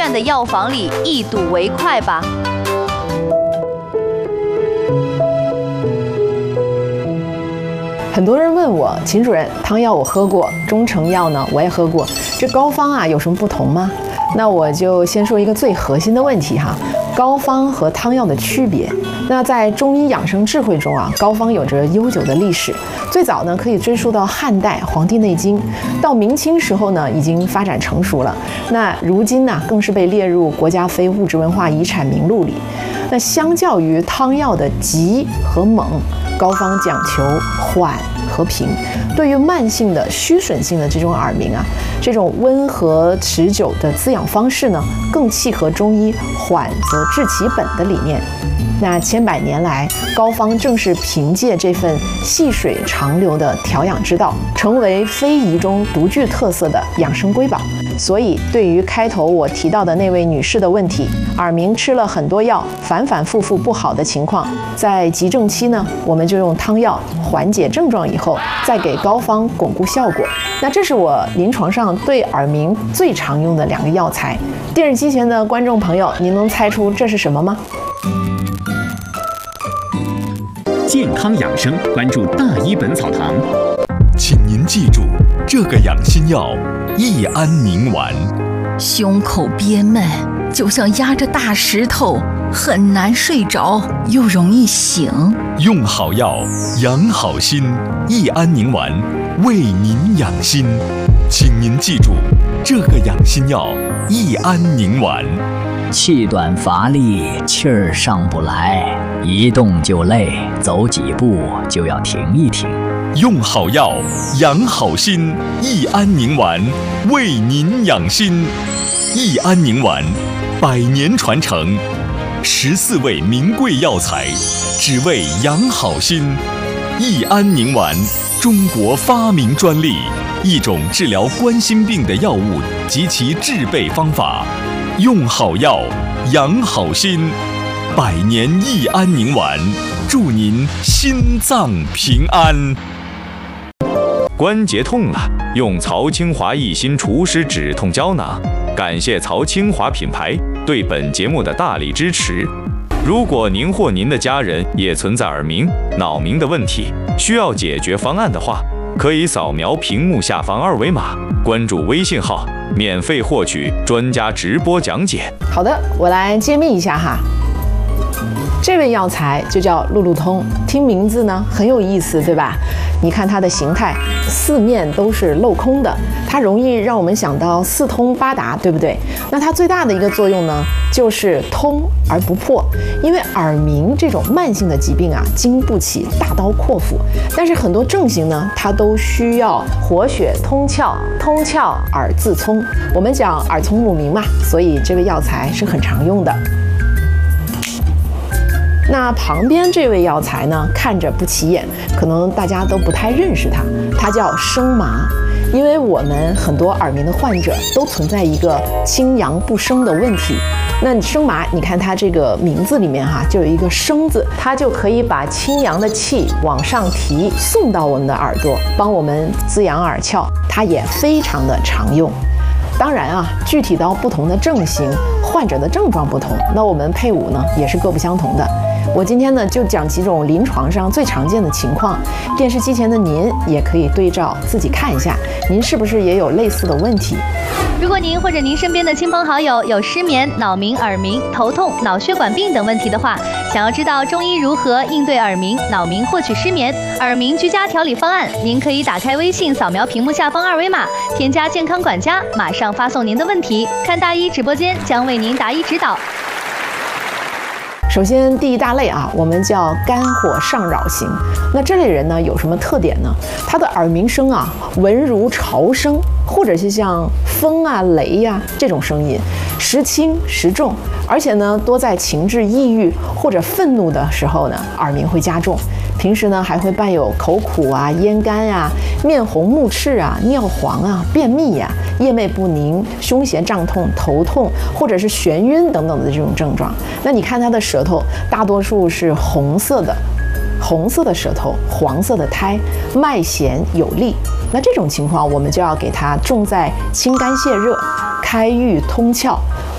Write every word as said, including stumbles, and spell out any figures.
院的药房里一睹为快吧。 很多人问我，秦主任，汤药我喝过，中成药呢我也喝过，这膏方啊有什么不同吗？那我就先说一个最核心的问题哈，膏方和汤药的区别。那在中医养生智慧中啊，膏方有着悠久的历史，最早呢可以追溯到汉代《黄帝内经》，到明清时候呢已经发展成熟了。那如今呢更是被列入国家非物质文化遗产名录里。那相较于汤药的急和猛，膏方讲求缓和平。对于慢性的虚损性的这种耳鸣啊，这种温和持久的滋养方式呢，更契合中医缓则治其本的理念。那千百年来，膏方正是凭借这份细水长流的调养之道，成为非遗中独具特色的养生瑰宝。所以，对于开头我提到的那位女士的问题，耳鸣吃了很多药，反反复复不好的情况，在急症期呢，我们就用汤药缓解症状以后，再给膏方巩固效果。那这是我临床上对耳鸣最常用的两个药材。电视机前的观众朋友，您能猜出这是什么吗？ 健康养生，关注大医本草堂。 请您记住，这个养心药益安宁丸。 胸口憋闷，就像压着大石头，很难睡着，又容易醒。 用好药，养好心，益安宁丸为您养心。请您记住，这个养心药益安宁丸。 气短乏力，气儿上不来，一动就累，走几步就要停一停。 用好药，养好心，益安宁丸为您养心。益安宁丸，百年传承，十四味名贵药材，只为养好心。益安宁丸，中国发明专利，一种治疗冠心病的药物及其制备方法。用好药，养好心，百年益安宁丸，祝您心脏平安。 关节痛了，用曹清华益心除湿止痛胶囊。感谢曹清华品牌对本节目的大力支持。如果您或您的家人也存在耳鸣、脑鸣的问题，需要解决方案的话，可以扫描屏幕下方二维码，关注微信号，免费获取专家直播讲解。 好的，我来揭秘一下哈。这味药材就叫路路通，听名字呢很有意思，对吧？你看它的形态，四面都是镂空的，它容易让我们想到四通八达，对不对？那它最大的一个作用呢，就是通而不破。因为耳鸣这种慢性的疾病啊，经不起大刀阔斧，但是很多症型呢，它都需要活血通窍，通窍耳自聪。我们讲耳聪目明嘛，所以这味药材是很常用的。那旁边这味药材呢，看着不起眼，可能大家都不太认识它，它叫生麻。因为我们很多耳鸣的患者都存在一个清阳不升的问题。那生麻，你看它这个名字里面哈，就有一个生字，它就可以把清阳的气往上提，送到我们的耳朵，帮我们滋养耳窍，它也非常的常用。当然啊，具体到不同的症型，患者的症状不同，那我们配伍呢也是各不相同的。我今天呢就讲几种临床上最常见的情况，电视机前的您也可以对照自己看一下，您是不是也有类似的问题？ 如果您或者您身边的亲朋好友有失眠、脑鸣、耳鸣、头痛、脑血管病等问题的话，想要知道中医如何应对耳鸣、脑鸣获取失眠、耳鸣居家调理方案，您可以打开微信，扫描屏幕下方二维码，添加健康管家，马上发送您的问题，看大医直播间将为您答疑指导。 首先，第一大类啊，我们叫肝火上扰型。那这类人呢，有什么特点呢？他的耳鸣声啊，闻如潮声，或者是像风啊、雷呀、啊、这种声音，时轻时重，而且呢，多在情志抑郁或者愤怒的时候呢，耳鸣会加重。平时呢，还会伴有口苦啊、咽干啊、面红目赤啊、尿黄啊、便秘呀、啊、夜寐不宁、胸胁胀痛、头痛，或者是眩晕等等的这种症状。那你看他的舌头，大多数是红色的，红色的舌头，黄色的苔，脉弦有力。那这种情况，我们就要给他重在清肝泻热、开郁通窍、